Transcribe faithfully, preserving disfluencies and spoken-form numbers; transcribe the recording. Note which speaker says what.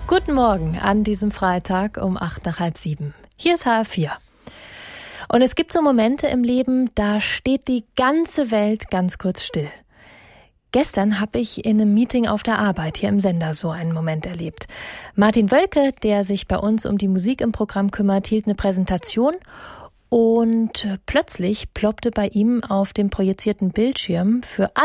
Speaker 1: Guten Morgen an diesem Freitag um acht nach halb sieben. Hier ist H R vier. Und es gibt so Momente im Leben, da steht die ganze Welt ganz kurz still. Gestern habe ich in einem Meeting auf der Arbeit hier im Sender so einen Moment erlebt. Martin Wölke, der sich bei uns um die Musik im Programm kümmert, hielt eine Präsentation und plötzlich ploppte bei ihm auf dem projizierten Bildschirm für